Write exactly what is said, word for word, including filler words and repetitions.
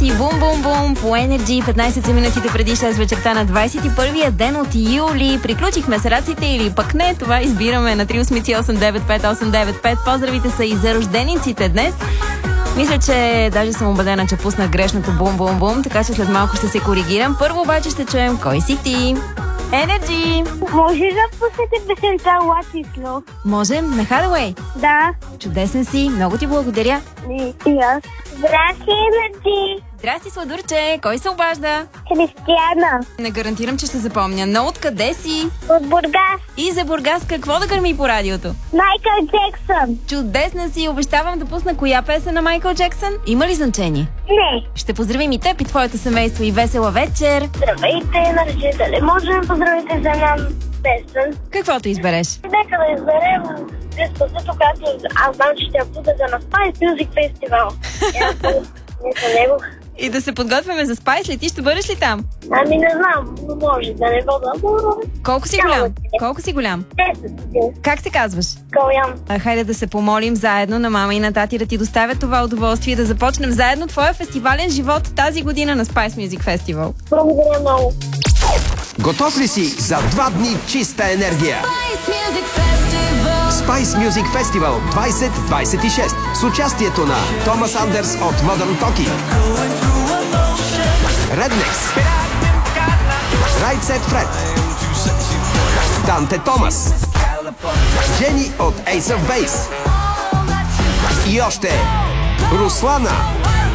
си Бум Бум Бум по Energy. петнайсет са минутите преди шест вечерта на двайсет и първия ден от юли. Приключихме с раците или пък не, това избираме на три осем осем девет пет осем девет пет. Поздравите са и за рождениците днес. Мисля, че даже съм убедена, че пуснах грешното Бум Бум Бум, така че след малко ще се коригирам. Първо обаче ще чуем кой си ти. Energy! Може да пуснете песента What is Love? Можем? На Hathaway? Да. Чудесен си, много ти благодаря. И, и аз. Здрасти, Energy! Здрасти, сладурче! Кой се обажда? Кристияна. Не гарантирам, че ще запомня. Но откъде си? От Бургас. И за Бургас какво да гърми по радиото? Майкъл Джексън. Чудесна си! Обещавам да пусна коя песен на Майкъл Джексън? Има ли значение? Не. Ще поздравим и теб и твоето семейство и весела вечер. Здравейте, Energy. Дали може да поздравите за една песен? Каквото избереш. Нека да изберем диспозито, която аз знам, че ще я пута за на Spice Music Festival. Не за него. И да се подготвяме за Spice ли? Ти ще бъдеш ли там? Ами не знам, но може да не бъда. Колко си голям? Колко си голям? десет. Как се казваш? Калян. А, хайде да се помолим заедно на мама и на тати да ти доставят това удоволствие и да започнем заедно твоя фестивален живот тази година на Spice Music Festival. Благодаря много. Готов ли си за два дни чиста енергия? Spice Music Festival двайсет двайсет и шест с участието на Томас Андерс от Modern Talking, Rednex, Right Set Fred, Данте Томас, Жени от Ace of Base и още Руслана.